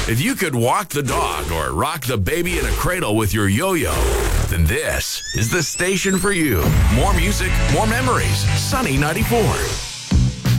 If you could walk the dog or rock the baby in a cradle with your yo-yo, then this is the station for you. More music, more memories. Sunny 94.